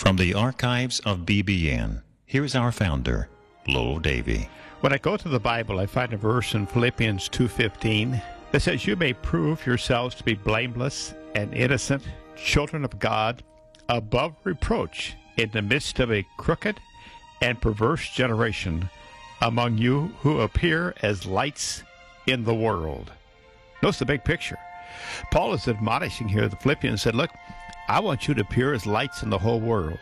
From the archives of BBN, here's our founder, Lowell Davy. When I go to the Bible, I find a verse in Philippians 2:15 that says, "You may prove yourselves to be blameless and innocent, children of God, above reproach, in the midst of a crooked and perverse generation, among you who appear as lights in the world." Notice the big picture. Paul is admonishing here the Philippians, said, look, I want you to appear as lights in the whole world.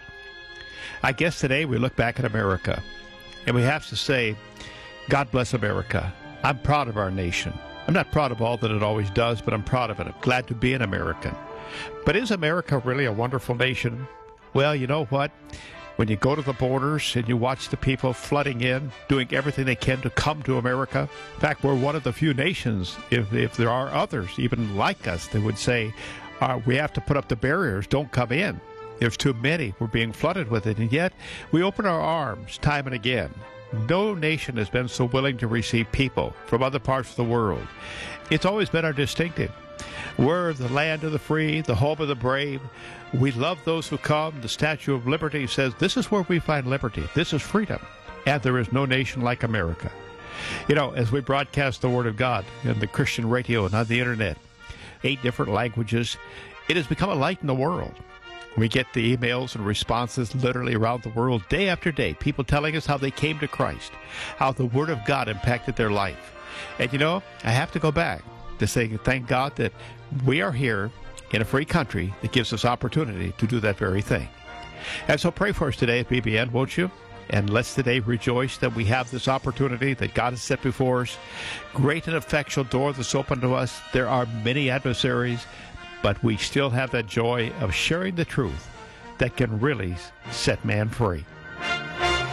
I guess today we look back at America, and we have to say, God bless America. I'm proud of our nation. I'm not proud of all that it always does, but I'm proud of it. I'm glad to be an American. But is America really a wonderful nation? Well, you know what? When you go to the borders and you watch the people flooding in, doing everything they can to come to America. In fact, we're one of the few nations, if there are others, even like us, that would say, we have to put up the barriers, don't come in. There's too many. We're being flooded with it. And yet, we open our arms time and again. No nation has been so willing to receive people from other parts of the world. It's always been our distinctive. We're the land of the free, the home of the brave. We love those who come. The Statue of Liberty says this is where we find liberty. This is freedom. And there is no nation like America. You know, as we broadcast the Word of God in the Christian radio and on the Internet, 8 different languages, it has become a light in the world. We get the emails and responses literally around the world day after day, people telling us how they came to Christ, how the Word of God impacted their life. And you know, I have to go back to say thank God that we are here in a free country that gives us opportunity to do that very thing. And so pray for us today at BBN, won't you? And let's today rejoice that we have this opportunity that God has set before us. Great and effectual door that's open to us. There are many adversaries, but we still have that joy of sharing the truth that can really set man free.